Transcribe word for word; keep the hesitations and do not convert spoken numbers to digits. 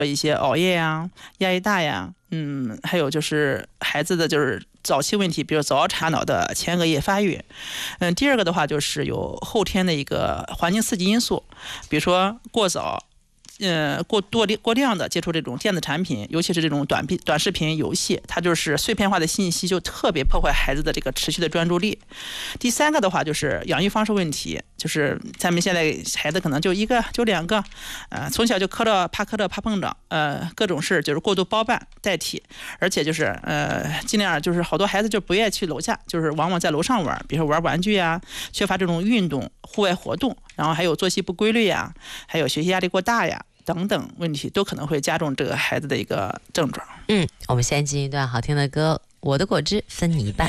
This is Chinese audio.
一些熬夜呀、压力大呀，嗯，还有就是孩子的就是早期问题，比如早查脑的前额叶发育。嗯，第二个的话就是有后天的一个环境刺激因素，比如说过早。呃，过多过量的接触这种电子产品，尤其是这种短频短视频游戏，它就是碎片化的信息，就特别破坏孩子的这个持续的专注力。第三个的话就是养育方式问题，就是咱们现在孩子可能就一个就两个，呃，从小就磕到怕磕到怕碰着，呃，各种事就是过度包办代替，而且就是呃尽量就是好多孩子就不愿意去楼下，就是往往在楼上玩，比如说玩玩具啊，缺乏这种运动户外活动，然后还有作息不规律呀，还有学习压力过大呀。等等问题都可能会加重这个孩子的一个症状。 嗯，我们先进一段好听的歌，《我的果汁分你一半》。